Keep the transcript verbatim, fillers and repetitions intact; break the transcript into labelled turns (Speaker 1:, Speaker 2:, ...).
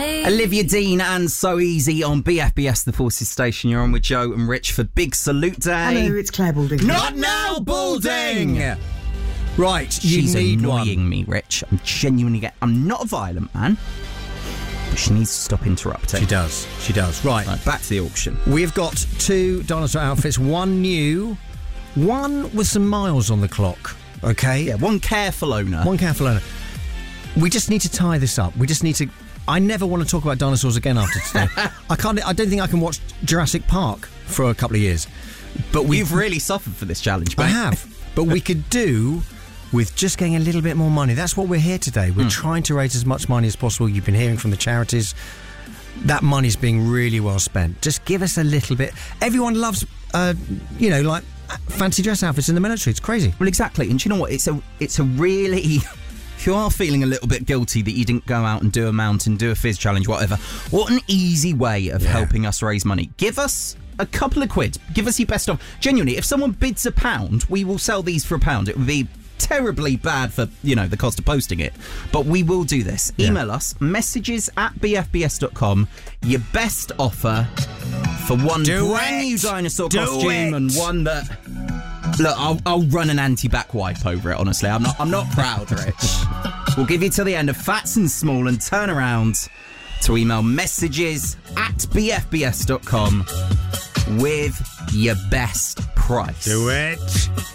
Speaker 1: me.
Speaker 2: Olivia Dean and So Easy on B F B S, the Forces Station. You're on with Joe and Rich for Big Salute Day.
Speaker 3: Hello, it's Claire Balding.
Speaker 2: Not now, Balding!
Speaker 4: Right, you
Speaker 2: She's
Speaker 4: need
Speaker 2: annoying
Speaker 4: one.
Speaker 2: me, Rich. I'm genuinely get. I'm not a violent man, but she needs to stop interrupting.
Speaker 4: She does. She does. Right.
Speaker 2: Right, back to the auction.
Speaker 4: We've got two dinosaur outfits, one new, one with some miles on the clock. Okay?
Speaker 2: Yeah, one careful owner.
Speaker 4: One careful owner. We just need to tie this up. We just need to... I never want to talk about dinosaurs again after today. I can't. I don't think I can watch Jurassic Park for a couple of years. But we
Speaker 2: You've really suffered for this challenge, mate.
Speaker 4: I have. But we could do with just getting a little bit more money. That's what we're here today. We're mm. trying to raise as much money as possible. You've been hearing from the charities. That money's being really well spent. Just give us a little bit. Everyone loves, uh, you know, like fancy dress outfits in the military. It's crazy.
Speaker 2: Well, exactly. And do you know what? It's a, it's a really... If you are feeling a little bit guilty that you didn't go out and do a mountain, do a fizz challenge, whatever, what an easy way of yeah. helping us raise money. Give us a couple of quid. Give us your best of. Genuinely, if someone bids a pound, we will sell these for a pound. It would be terribly bad for, you know, the cost of posting it. But we will do this. Yeah. Email us, messages at b f b s dot com, your best offer for one
Speaker 4: do
Speaker 2: brand
Speaker 4: it.
Speaker 2: new dinosaur
Speaker 4: do
Speaker 2: costume
Speaker 4: it.
Speaker 2: and one that... Look, I'll, I'll run an anti-back wipe over it, honestly. I'm not I'm not proud, Rich. We'll give you till the end of Fats and Small and turn around to email messages at b f b s dot com with your best price.
Speaker 4: Do it.